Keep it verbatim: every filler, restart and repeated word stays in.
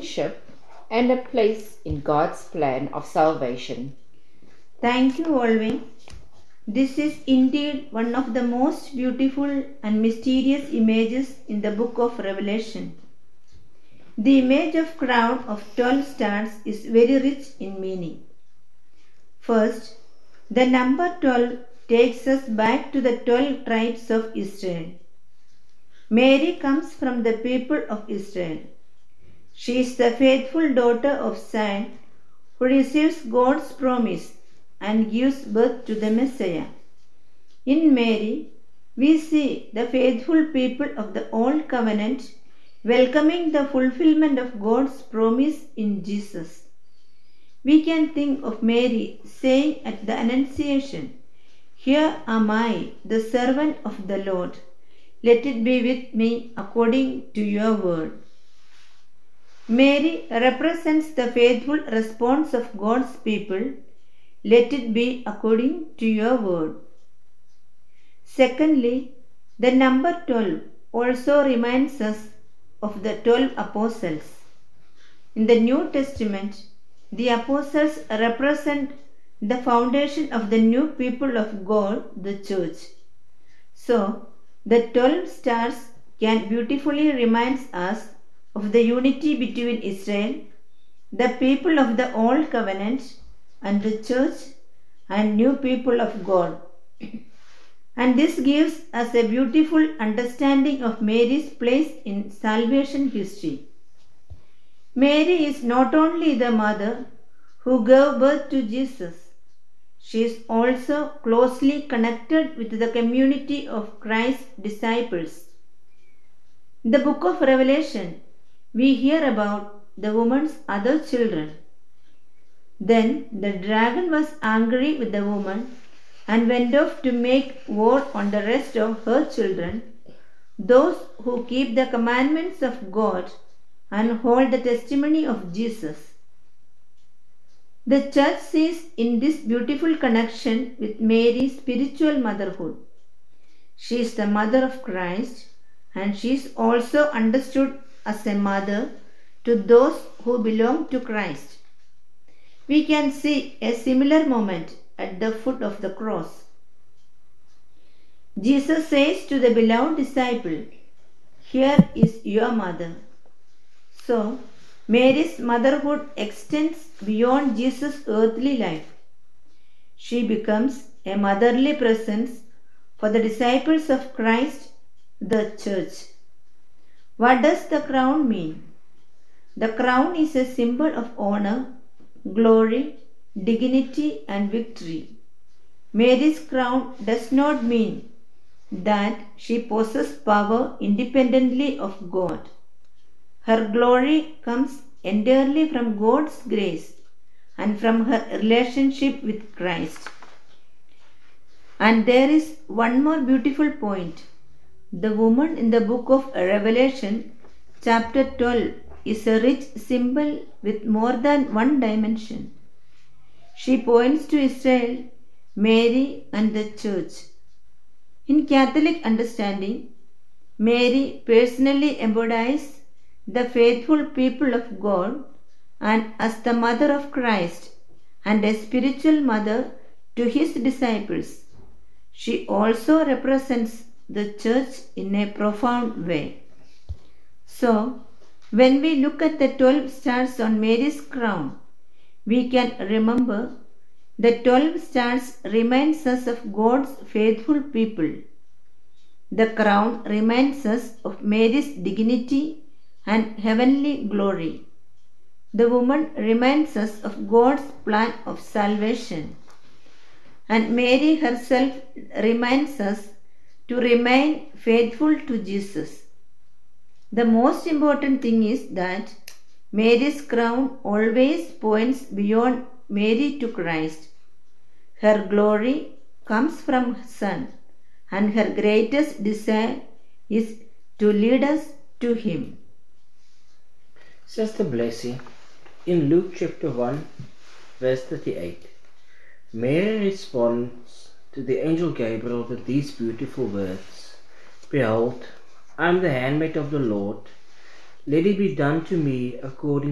relationship and a place in God's plan of salvation. Thank you, Olvin. This is indeed one of the most beautiful and mysterious images in the book of Revelation. The image of crown of twelve stars is very rich in meaning. First, the number twelve takes us back to the twelve tribes of Israel. Mary comes from the people of Israel. She is the faithful daughter of Zion who receives God's promise and gives birth to the Messiah. In Mary, we see the faithful people of the Old Covenant welcoming the fulfillment of God's promise in Jesus. We can think of Mary saying at the Annunciation, "Here am I, the servant of the Lord. Let it be with me according to your word." Mary represents the faithful response of God's people, "Let it be according to your word." Secondly, the number twelve also reminds us of the twelve apostles. In the New Testament, the apostles represent the foundation of the new people of God, the church. So, the twelve stars can beautifully remind us of the unity between Israel, the people of the Old Covenant, and the church and new people of God. And this gives us a beautiful understanding of Mary's place in salvation history. Mary is not only the mother who gave birth to Jesus, she is also closely connected with the community of Christ's disciples. In the book of Revelation, we hear about the woman's other children. Then the dragon was angry with the woman and went off to make war on the rest of her children, those who keep the commandments of God and hold the testimony of Jesus. The church sees in this beautiful connection with Mary's spiritual motherhood. She is the mother of Christ, and she is also understood as a mother to those who belong to Christ. We can see a similar moment at the foot of the cross. Jesus says to the beloved disciple, "Here is your mother." So, Mary's motherhood extends beyond Jesus' earthly life. She becomes a motherly presence for the disciples of Christ, the church. What does the crown mean? The crown is a symbol of honor, glory, dignity, and victory. Mary's crown does not mean that she possesses power independently of God. Her glory comes entirely from God's grace and from her relationship with Christ. And there is one more beautiful point. The woman in the book of Revelation, chapter twelve, is a rich symbol with more than one dimension. She points to Israel, Mary, and the church. In Catholic understanding, Mary personally embodies the faithful people of God, and as the mother of Christ and a spiritual mother to his disciples, she also represents the church in a profound way. So, when we look at the twelve stars on Mary's crown, we can remember the twelve stars reminds us of God's faithful people. The crown reminds us of Mary's dignity and heavenly glory. The woman reminds us of God's plan of salvation. And Mary herself reminds us to remain faithful to Jesus. The most important thing is that Mary's crown always points beyond Mary to Christ. Her glory comes from her Son, and her greatest desire is to lead us to Him. Sister Blessing, in Luke chapter one, verse thirty-eight, Mary responds to the angel Gabriel with these beautiful words, "Behold, I am the handmaid of the Lord. Let it be done to me according